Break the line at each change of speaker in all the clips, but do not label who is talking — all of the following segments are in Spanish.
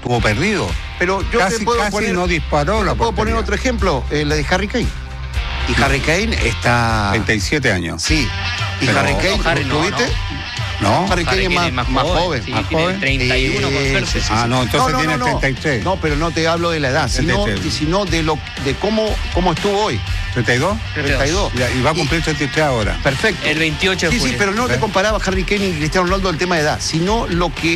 estuvo perdido.
Pero yo
casi no disparó la portería.
¿Puedo poner otro ejemplo? La de Harry Kane. Y Harry Kane está...
37 años.
Sí. Y pero Harry Kane, ¿lo viste?
No.
Harry Kane es más joven.
Sí, tiene 31 con suerte.
No, entonces tiene 33.
No, pero no te hablo de la edad, sino de cómo estuvo hoy.
¿32?
32.
Y va a cumplir 33 ahora.
Perfecto.
El 28 de julio.
Sí, pero no te comparaba Harry Kane y Cristiano Ronaldo del tema de edad, sino lo que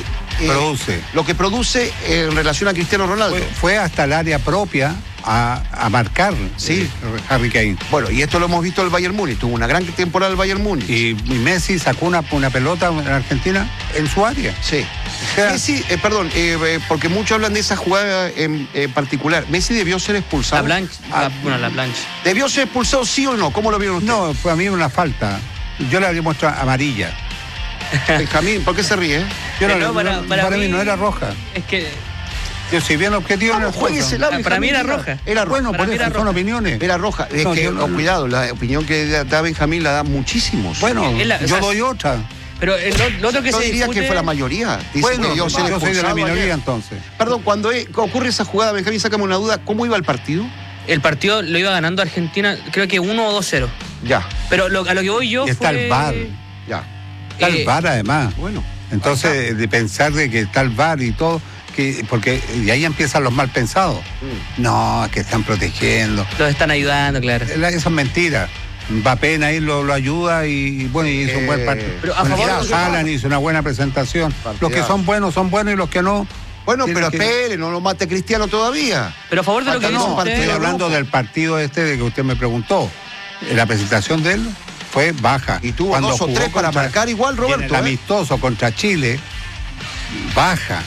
produce en relación a Cristiano Ronaldo.
Fue hasta el área propia a marcar,
sí,
Harry Kane.
Bueno, y esto lo hemos visto el Bayern Múnich, tuvo una gran temporada el Bayern Múnich.
Y Messi sacó una pelota en Argentina en su área.
Sí. Messi, porque muchos hablan de esa jugada en particular. Messi debió ser expulsado.
La plancha.
¿Debió ser expulsado sí o no? ¿Cómo lo vieron ustedes?
No, fue a mí una falta. Yo le habría muestra amarilla.
Benjamín, ¿por qué se ríe?
Para mí no era roja.
Es que...
Yo soy bien objetivo.
Para mí era roja.
Era roja.
Bueno, por eso son opiniones.
Era roja. Es que, cuidado, la opinión que da Benjamín la da muchísimos.
Bueno, yo doy otra.
Pero lo otro que
yo
se
diría
discute...
que fue la mayoría.
Bueno, yo soy de la minoría ayer. Entonces.
Perdón, cuando ocurre esa jugada, Benjamín, sácame una duda, ¿cómo iba el partido?
El partido lo iba ganando Argentina, creo que 1 o 2-0.
Ya.
Pero a lo que voy yo
está el VAR.
Ya.
Está el VAR además.
Bueno.
Entonces, de pensar de que está el VAR y todo... porque y ahí empiezan los mal pensados. No, que están protegiendo.
Los están ayudando, claro.
Eso es mentira. Mbappé ahí lo ayuda y bueno, hizo un buen partido.
Pero a favor
Haaland hizo una buena presentación. Los que son buenos y los que no.
Bueno, pero espere, no lo mate Cristiano todavía.
Pero a favor de lo que dice usted...
Estoy hablando del partido de que usted me preguntó. La presentación de él fue baja.
Y tuvo 2 o 3 para marcar igual, Roberto.
El amistoso contra Chile... Baja.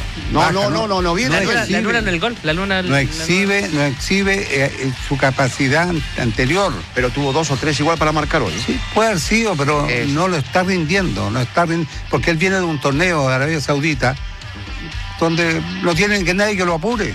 No viene.
La luna en el gol.
No exhibe su capacidad anterior.
Pero tuvo 2 o 3 igual para marcar hoy.
Sí, puede haber sido, pero no lo está rindiendo. Porque él viene de un torneo de Arabia Saudita donde no tienen que nadie que lo apure.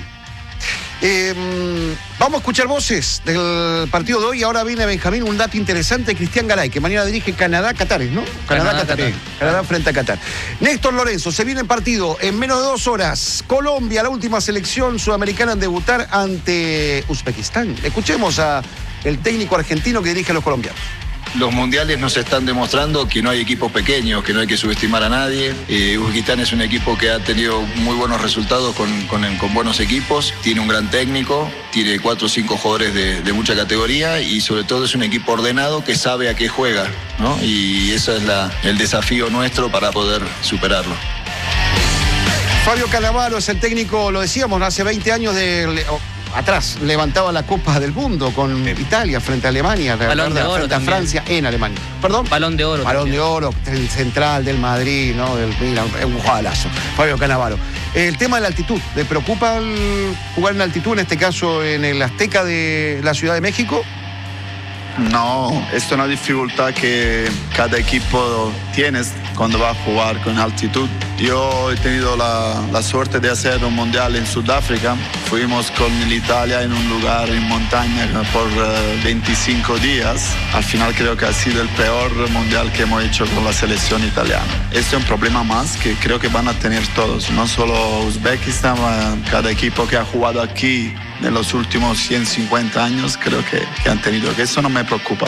Vamos a escuchar voces del partido de hoy. Ahora viene Benjamín, un dato interesante de Cristian Garay, que mañana dirige Canadá-Qatar, ¿no? Canadá frente a Qatar. Néstor Lorenzo, se viene el partido en menos de 2 horas. Colombia, la última selección sudamericana en debutar ante Uzbekistán. Escuchemos a el técnico argentino que dirige a los colombianos.
Los mundiales nos están demostrando que no hay equipos pequeños, que no hay que subestimar a nadie. Uzbekistán es un equipo que ha tenido muy buenos resultados con buenos equipos, tiene un gran técnico, tiene 4 o 5 jugadores de mucha categoría y sobre todo es un equipo ordenado que sabe a qué juega, ¿no? Y eso es el desafío nuestro para poder superarlo.
Fabio Cannavaro es el técnico, lo decíamos, hace 20 años atrás levantaba la Copa del Mundo con Italia frente a Alemania,
Balón de Oro
frente a Francia en Alemania. ¿Perdón?
Balón de Oro.
Balón de Oro, el central del Madrid, ¿no? Del Milan, un jugadorazo. Fabio Cannavaro. El tema de la altitud, ¿le preocupa jugar en altitud, en este caso en el Azteca de la Ciudad de México?
No, es una dificultad que cada equipo tiene cuando va a jugar con altitud. Yo he tenido la suerte de hacer un mundial en Sudáfrica. Fuimos con Italia en un lugar en montaña por 25 días. Al final creo que ha sido el peor mundial que hemos hecho con la selección italiana. Este es un problema más que creo que van a tener todos, no solo Uzbekistán, cada equipo que ha jugado aquí en los últimos 150 años creo que han tenido, que eso no me preocupa.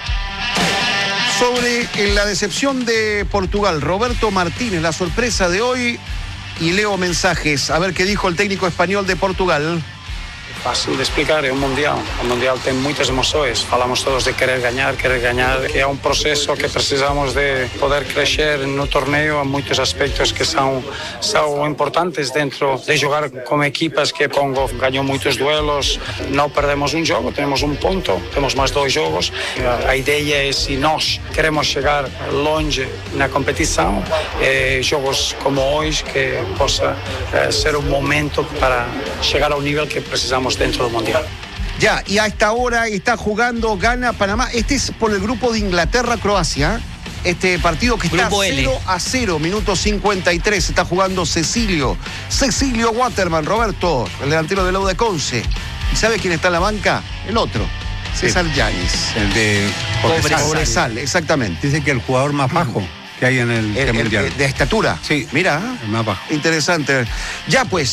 Sobre la decepción de Portugal, Roberto Martínez, la sorpresa de hoy, y leo mensajes. A ver qué dijo el técnico español de Portugal.
Fácil de explicar, é un mundial. O mundial tem muitas emoções. Falamos todos de querer ganhar, que é um processo que precisamos de poder crescer no torneio. Há muitos aspectos que são importantes dentro de jogar com equipas que Congo ganhou muitos duelos. Não perdemos um jogo, temos um ponto, temos mais 2 jogos. A ideia é, se nós queremos chegar longe na competição, jogos como hoje, que possa ser um momento para chegar ao nível que precisamos dentro del mundial.
Ya, y a esta hora está jugando, gana Panamá. Este es por el grupo de Inglaterra-Croacia. Este partido que está 0-0, minuto 53. Está jugando Cecilio Waterman, Roberto, el delantero del UD Conce. ¿Y sabe quién está en la banca? El otro, César Yáñez.
El de
Cobresal, exactamente.
Dice que el jugador más bajo que hay en el mundial.
De estatura.
Sí.
Mira,
el más bajo.
Interesante. Ya pues.